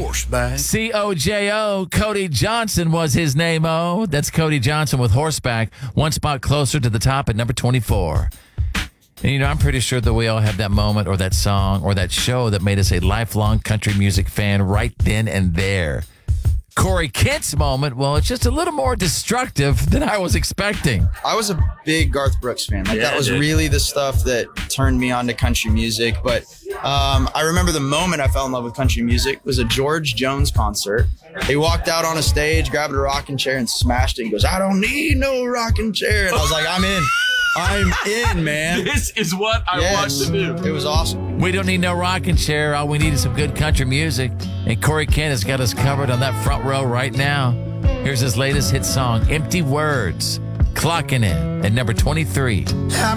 Horseback. COJO, Cody Johnson was his name. Oh, that's Cody Johnson with Horseback. One spot closer to the top at number 24. And, I'm pretty sure that we all have that moment or that song or that show that made us a lifelong country music fan right then and there. Corey Kent's moment, well, it's just a little more destructive than I was expecting. I was a big Garth Brooks fan. That was really the stuff that turned me on to country music. But I remember the moment I fell in love with country music was a George Jones concert. He walked out on a stage, grabbed a rocking chair and smashed it. He goes, "I don't need no rocking chair." And I was like, I'm in. I'm in, man. This is what I want to do. It was awesome. We don't need no rocking chair. All we need is some good country music. And Corey Kent has got us covered on that front row right now. Here's his latest hit song, Empty Words, clocking in at number 23. How